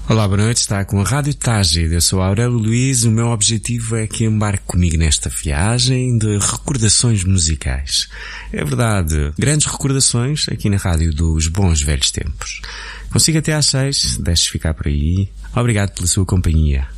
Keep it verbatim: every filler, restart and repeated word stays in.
Olá, boa noite, está com a Rádio Tágil. Eu sou Aurélio Luís. O meu objetivo é que embarque comigo nesta viagem de recordações musicais. É verdade, grandes recordações aqui na rádio dos bons velhos tempos. Consigo até às seis, deixe ficar por aí. Obrigado pela sua companhia.